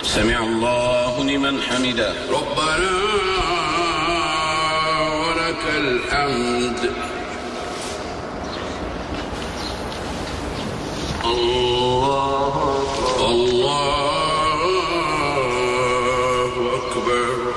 سمع الله لمن حمده ربنا ولك الحمد الله أكبر الله أكبر